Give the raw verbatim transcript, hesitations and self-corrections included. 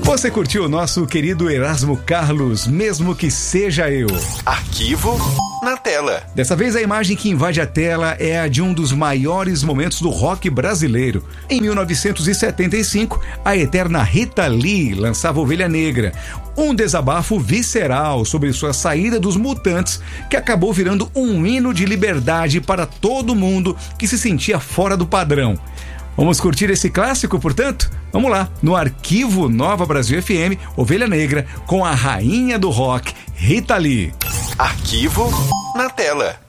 Você curtiu o nosso querido Erasmo Carlos, Mesmo Que Seja Eu? Arquivo na tela. Dessa vez a imagem que invade a tela é a de um dos maiores momentos do rock brasileiro. Em mil novecentos e setenta e cinco, a eterna Rita Lee lançava Ovelha Negra, um desabafo visceral sobre sua saída dos Mutantes, que acabou virando um hino de liberdade para todo mundo que se sentia fora do padrão. Vamos curtir esse clássico, portanto? Vamos lá, no Arquivo Nova Brasil F M, Ovelha Negra, com a rainha do rock, Rita Lee. Arquivo na tela.